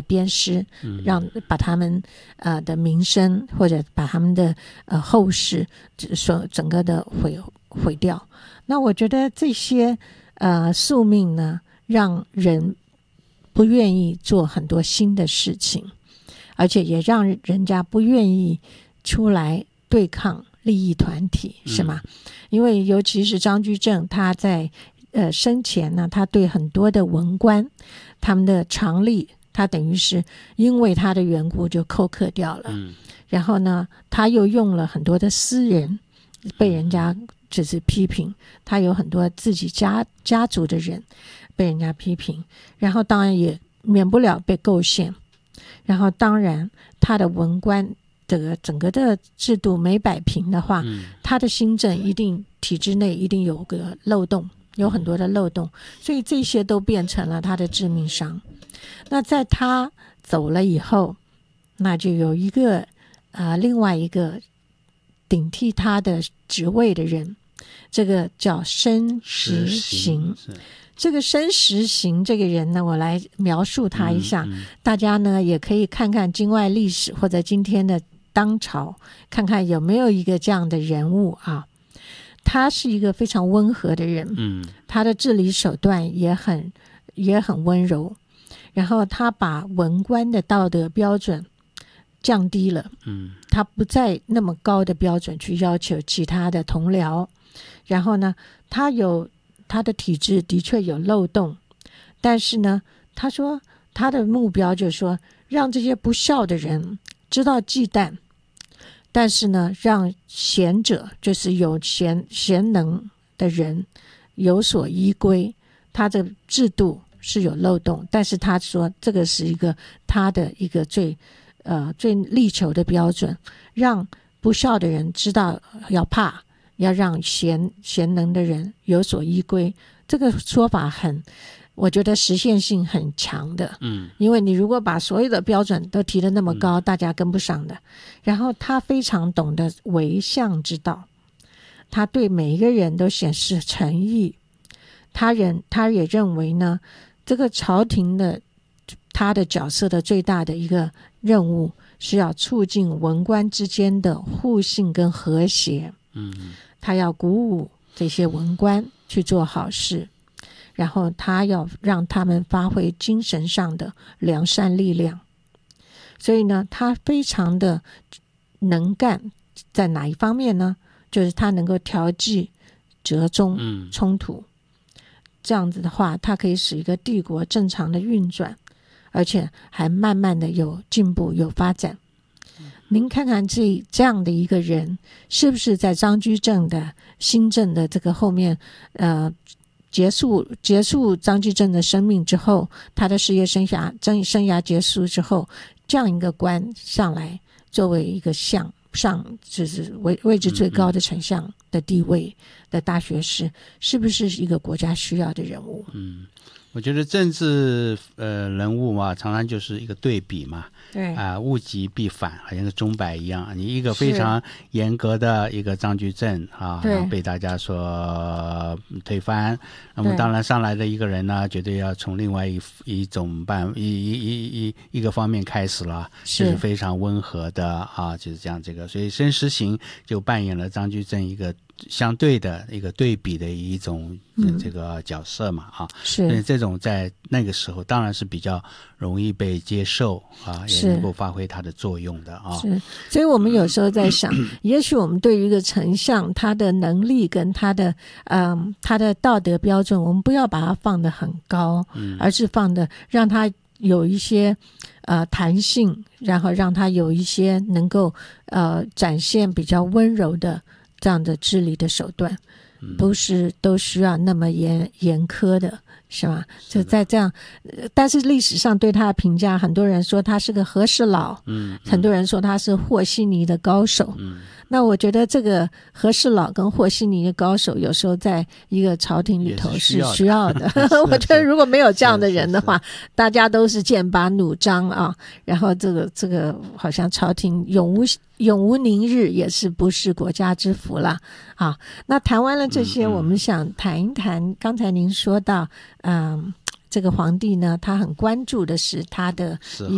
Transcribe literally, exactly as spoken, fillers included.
鞭尸，嗯、让把他们呃的名声或者把他们的呃后世所整个的毁毁掉。那我觉得这些呃宿命呢，让人不愿意做很多新的事情，而且也让人家不愿意出来对抗利益团体，是吗？嗯、因为尤其是张居正，他在呃生前呢，他对很多的文官他们的常例，他等于是因为他的缘故就扣克掉了。嗯、然后呢，他又用了很多的私人，被人家就是批评，他有很多自己家家族的人被人家批评，然后当然也免不了被构陷，然后当然他的文官这个整个的制度没摆平的话，嗯、他的新政一定体制内一定有个漏洞，有很多的漏洞，所以这些都变成了他的致命伤。那在他走了以后，那就有一个呃另外一个顶替他的职位的人，这个叫申时行。这个申时行这个人呢，我来描述他一下，嗯嗯、大家呢也可以看看境外历史或者今天的当朝，看看有没有一个这样的人物啊。他是一个非常温和的人，嗯，他的治理手段也很也很温柔，然后他把文官的道德标准降低了，嗯，他不再那么高的标准去要求其他的同僚，然后呢，他有他的体制的确有漏洞，但是呢，他说他的目标就是说，让这些不孝的人知道忌惮，但是呢，让贤者，就是有贤贤能的人有所依归。他的制度是有漏洞，但是他说这个是一个他的一个最呃最力求的标准，让不孝的人知道要怕，要让贤贤能的人有所依归。这个说法很，我觉得实现性很强的，嗯，因为你如果把所有的标准都提得那么高，嗯、大家跟不上的。然后他非常懂得为相之道，他对每一个人都显示诚意。他人他也认为呢，这个朝廷的他的角色的最大的一个任务是要促进文官之间的互信跟和谐。嗯，他要鼓舞这些文官去做好事。然后他要让他们发挥精神上的良善力量，所以呢，他非常的能干，在哪一方面呢？就是他能够调剂折中冲突，嗯、这样子的话，他可以使一个帝国正常的运转，而且还慢慢的有进步有发展。您看看这这样的一个人，是不是在张居正的新政的这个后面，呃？结束结束张居正的生命之后，他的事业生涯生生涯结束之后，这样一个官上来，作为一个相上就是位位置最高的丞相的地位的大学士，是不是一个国家需要的人物？ 嗯，我觉得政治呃人物嘛，常常就是一个对比嘛。 对啊、呃，物极必反，好像是钟摆一样。你一个非常严格的一个张居正啊，然后被大家说推翻。那么当然上来的一个人呢，绝对要从另外一一种办一一一一一个方面开始了，是就是非常温和的啊，就是这样这个。所以申时行就扮演了张居正一个相对的一个对比的一种这个角色嘛，啊， 是， 所以这种在那个时候当然是比较容易被接受啊，也能够发挥它的作用的啊。 是，所以我们有时候在想，也许我们对于一个丞相，他的能力跟他的嗯他的道德标准，我们不要把它放得很高，嗯、而是放的让他有一些呃弹性，然后让他有一些能够呃展现比较温柔的这样的治理的手段，不是都需要那么严严苛的，是吧？就在这样，但是历史上对他的评价，很多人说他是个和事佬，嗯，嗯很多人说他是和稀泥的高手，嗯。那我觉得这个和事佬跟和稀泥的高手，有时候在一个朝廷里头是需要的。我觉得如果没有这样的人的话，大家都是剑拔弩张啊，然后这个这个好像朝廷永无永无宁日，也是不是国家之福了啊。那谈完了这些，嗯嗯我们想谈一谈刚才您说到，嗯，这个皇帝呢，他很关注的是他的